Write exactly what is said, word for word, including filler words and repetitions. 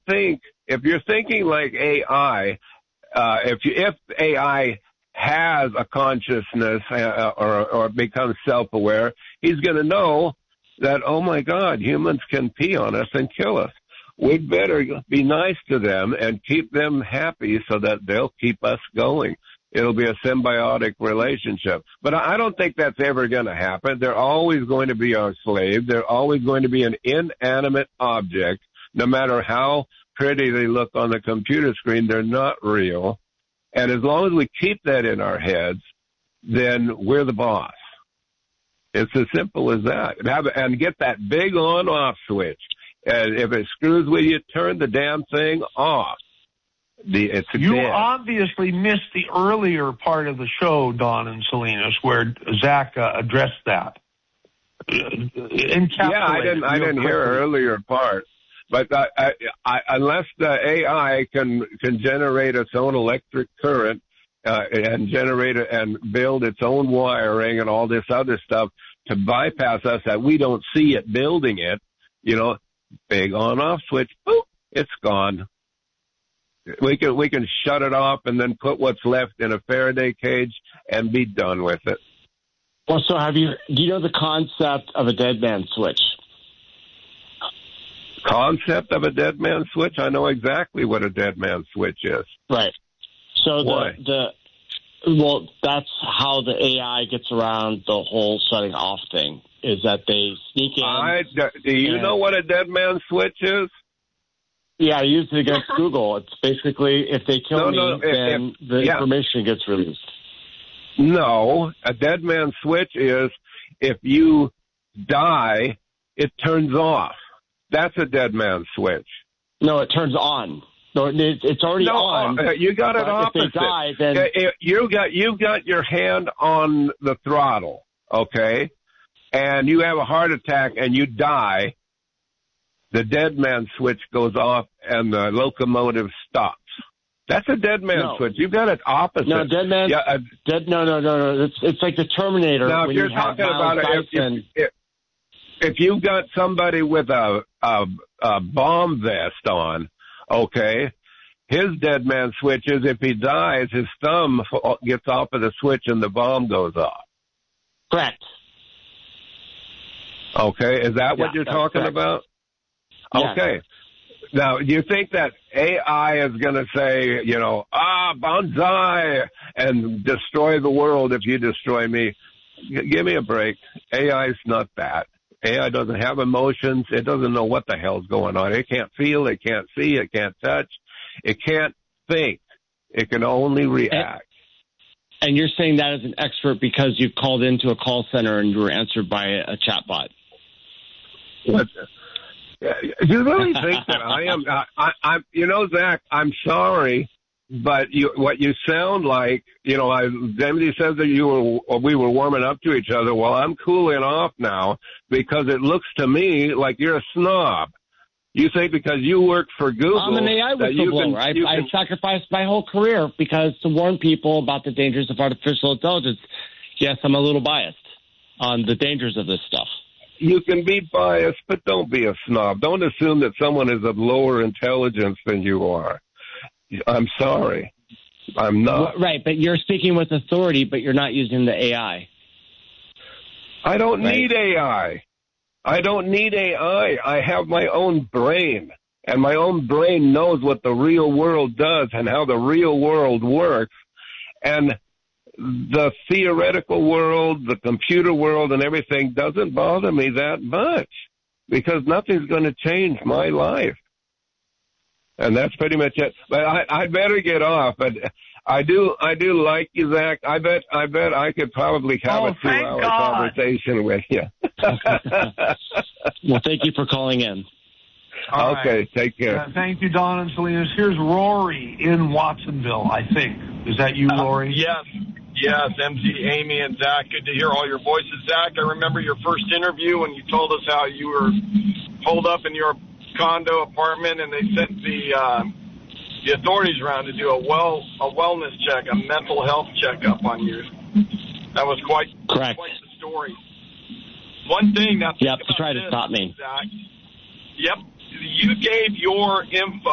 think, if you're thinking like A I, uh, if you, if A I has a consciousness uh, or, or becomes self-aware, he's going to know that, oh my God, humans can pee on us and kill us. We'd better be nice to them and keep them happy so that they'll keep us going. It'll be a symbiotic relationship. But I don't think that's ever going to happen. They're always going to be our slave. They're always going to be an inanimate object. No matter how pretty they look on the computer screen, they're not real. And as long as we keep that in our heads, then we're the boss. It's as simple as that. Have, and get that big on-off switch. And if it screws with you, turn the damn thing off. The, it's you dead. obviously missed the earlier part of the show, Don and Salinas, where Zach uh, addressed that. Yeah, I didn't. I didn't hear an earlier part. But I, I, I, unless the A I can can generate its own electric current uh, and generate it and build its own wiring and all this other stuff to bypass us, that we don't see it building it, you know, big on-off switch, boop, it's gone. We can we can shut it off and then put what's left in a Faraday cage and be done with it. Well, so have you? Do you know the concept of a dead man switch? Concept of a dead man switch? I know exactly what a dead man switch is. Right. So Why? the the well, that's how the A I gets around the whole shutting off thing. Is that they sneak in? I, do you know what a dead man switch is? Yeah, I used it against Google. It's basically if they kill no, me, no, then if, the yeah. information gets released. No, a dead man switch is if you die, it turns off. That's a dead man switch. No, it turns on. No, it, it's already no, on. Uh, you got it opposite. If they die, then it, you got you got your hand on the throttle, okay, and you have a heart attack and you die. The dead man switch goes off and the locomotive stops. That's a dead man no. switch. You've got it opposite. No, dead man. Yeah, uh, dead. No, no, no, no. It's it's like the Terminator. Now, when if you're you talking have about it, if, if, if, if you've got somebody with a, a a bomb vest on, okay, his dead man switch is if he dies, his thumb gets off of the switch and the bomb goes off. Correct. Okay, is that yeah, what you're talking correct. about? Yeah. Okay. Now, do you think that A I is going to say, you know, ah, bonsai, and destroy the world if you destroy me? G- give me a break. A I's not that. A I doesn't have emotions. It doesn't know what the hell's going on. It can't feel. It can't see. It can't touch. It can't think. It can only react. And, and you're saying that as an expert because you called into a call center and you were answered by a, a chatbot. What? You really think that I am? I, I, I'm, you know, Zach, I'm sorry, but you, what you sound like, you know, I, Demity says that you were, we were warming up to each other. Well, I'm cooling off now because it looks to me like you're a snob. You say because you work for Google. I'm an A I whistleblower. I, can, I can, sacrificed my whole career because to warn people about the dangers of artificial intelligence. Yes, I'm a little biased on the dangers of this stuff. You can be biased, but don't be a snob. Don't assume that someone is of lower intelligence than you are. I'm sorry. I'm not. Right, but you're speaking with authority, but you're not using the A I. I don't right. need A I. I don't need A I. I have my own brain, and my own brain knows what the real world does and how the real world works. And the theoretical world, the computer world, and everything doesn't bother me that much because nothing's going to change my life. And that's pretty much it. But I, I better get off. But I do, I do like you, Zach. I bet, I bet I could probably have oh, a two-hour conversation with you. Well, thank you for calling in. All okay, right. take care. Uh, thank you, Don and Salinas. Here's Rory in Watsonville, I think. Is that you, Rory? Uh, yes. Yes, M Z, Amy, and Zach. Good to hear all your voices. Zach, I remember your first interview when you told us how you were holed up in your condo apartment and they sent the uh, the authorities around to do a well a wellness check, a mental health checkup on you. That was quite Correct. quite the story. One thing that's yep, to try to stop me. Zach. Yep, you gave your info